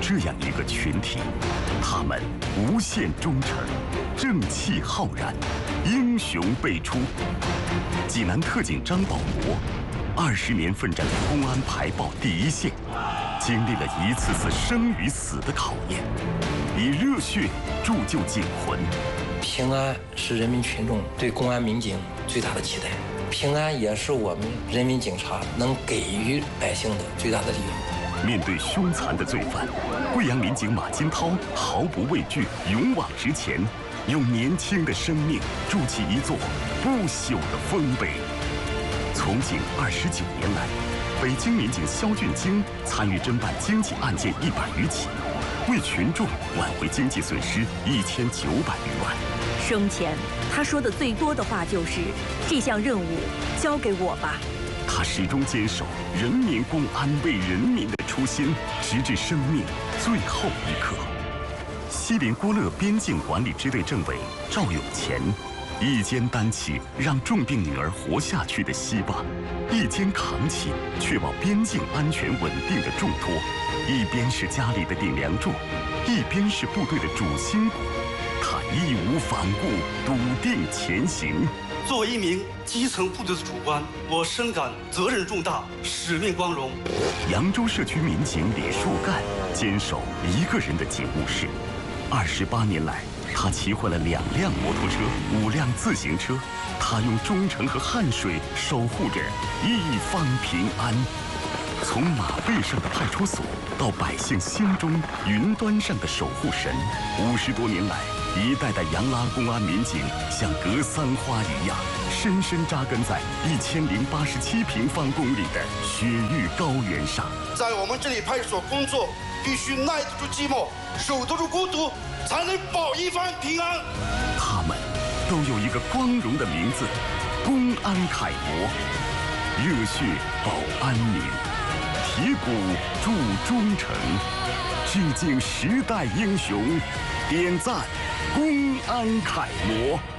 这样一个群体，他们无限忠诚，正气浩然，英雄辈出。济南特警张保国，20年奋战在公安排报第一线，经历了一次次生与死的考验，以热血铸就警魂。 平安是人民群众对公安民警最大的期待，平安也是我们人民警察能给予百姓的最大的力量。 面对凶残的罪犯，贵阳民警马金涛毫不畏惧，勇往直前，用年轻的生命筑起一座不朽的丰碑。从警29年来，北京民警肖俊京参与侦办经济案件100余起，为群众挽回经济损失1900余万。 生前他说的最多的话就是：“这项任务交给我吧。” 他始终坚守人民公安为人民的初心，直至生命最后一刻。锡林郭勒边境管理支队政委赵永乾一肩担起让重病女儿活下去的希望，一肩扛起确保边境安全稳定的重托，一边是家里的顶梁柱，一边是部队的主心骨。他义无反顾，笃定前行。 作为一名基层部队的主官，我深感责任重大，使命光荣。 扬州社区民警李树干坚守一个人的警务室，28年来，他骑坏了2辆摩托车、5辆自行车，他用忠诚和汗水守护着一方平安。从马背上的派出所到百姓心中云端上的守护神，50多年来，一代代杨拉公安民警像格桑花一样，深深扎根在1087平方公里的雪域高原上。 在我们这里派出所工作，必须耐得住寂寞，守得住孤独，才能保一方平安。 他们都有一个光荣的名字——公安楷模，热血保安民，铁骨铸忠诚，致敬时代英雄，点赞公安楷模。